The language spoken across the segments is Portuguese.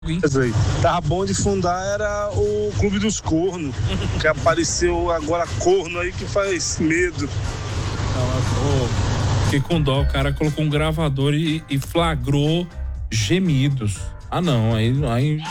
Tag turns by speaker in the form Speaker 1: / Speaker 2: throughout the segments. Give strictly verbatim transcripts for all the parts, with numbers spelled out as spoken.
Speaker 1: Wesley, tava bom de fundar era o Clube dos Cornos, que apareceu agora corno aí que faz medo.
Speaker 2: Oh, fiquei com dó, o cara colocou um gravador e, e flagrou gemidos. Ah não, aí, aí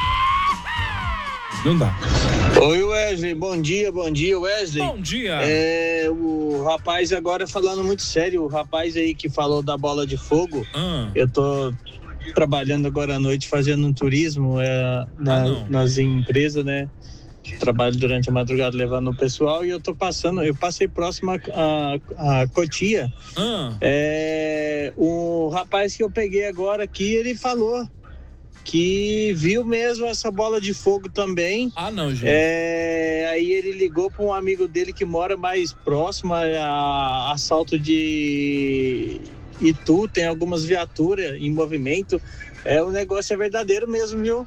Speaker 2: não dá.
Speaker 3: Oi Wesley, bom dia, bom dia Wesley.
Speaker 2: Bom dia.
Speaker 3: É, o rapaz agora falando muito sério, o rapaz aí que falou da bola de fogo,
Speaker 2: ah.
Speaker 3: eu tô trabalhando agora à noite fazendo um turismo é, na,
Speaker 2: ah,
Speaker 3: nas empresas, né? Trabalho durante a madrugada levando o pessoal e eu tô passando, eu passei próximo a, a, a Cotia.
Speaker 2: Ah.
Speaker 3: É, o rapaz que eu peguei agora aqui, ele falou que viu mesmo essa bola de fogo também.
Speaker 2: Ah, não, gente.
Speaker 3: É, aí ele ligou para um amigo dele que mora mais próximo a, a assalto de Itu, tem algumas viaturas em movimento. É, o negócio é verdadeiro mesmo, viu?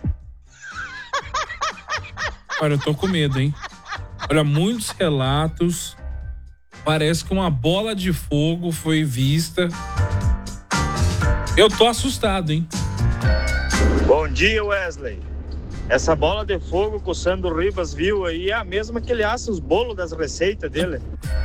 Speaker 2: Olha, eu tô com medo, hein? Olha, muitos relatos. Parece que uma bola de fogo foi vista. Eu tô assustado, hein?
Speaker 4: Bom dia, Wesley. Essa bola de fogo que o Sandro Ribas viu aí é a mesma que ele assa os bolos das receitas dele.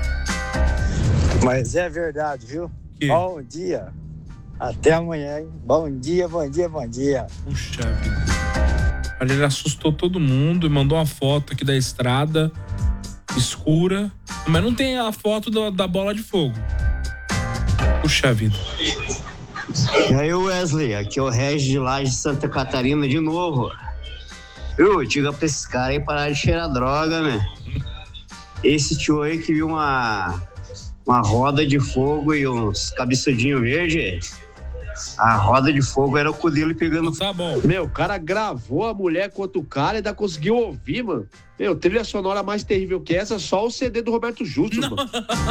Speaker 5: Mas é verdade, viu?
Speaker 2: Que?
Speaker 5: Bom dia. Até amanhã, hein? Bom dia, bom dia, bom dia.
Speaker 2: Puxa vida. Olha, ele assustou todo mundo e mandou uma foto aqui da estrada escura, mas não tem a foto da, da bola de fogo. Puxa vida.
Speaker 6: E aí, Wesley, aqui é o Regis de Laje de Santa Catarina de novo. Eu diga pra esses caras aí parar de cheirar droga, né? Esse tio aí que viu uma, uma roda de fogo e uns cabeçudinhos verdes. A roda de fogo era o cu dele pegando.
Speaker 2: Tá bom.
Speaker 7: Meu, o cara gravou a mulher com outro cara e ainda conseguiu ouvir, mano. Meu, trilha sonora mais terrível que essa, só o C D do Roberto Justus, mano.